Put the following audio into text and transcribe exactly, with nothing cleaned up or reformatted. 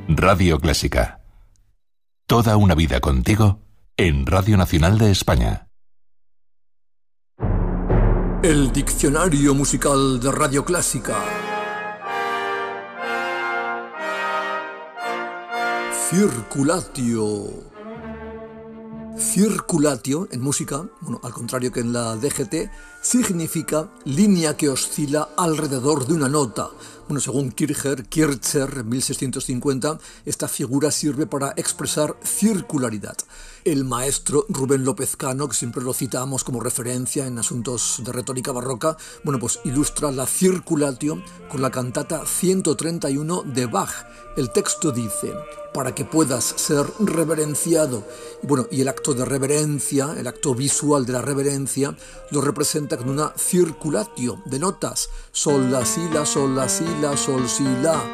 Radio Clásica. Toda una vida contigo en Radio Nacional de España. El diccionario musical de Radio Clásica. Circulatio. Circulatio, en música, bueno, al contrario que en la D G T, significa línea que oscila alrededor de una nota. Bueno, según Kircher, Kircher, en mil seiscientos cincuenta, esta figura sirve para expresar circularidad. El maestro Rubén López Cano, que siempre lo citamos como referencia en asuntos de retórica barroca, bueno, pues ilustra la circulatio con la cantata ciento treinta y uno de Bach. El texto dice: para que puedas ser reverenciado. Y bueno, y el acto de reverencia, el acto visual de la reverencia, lo representa con una circulatio de notas. Sol, la, si, la, sol, la, si, la, sol, si, la.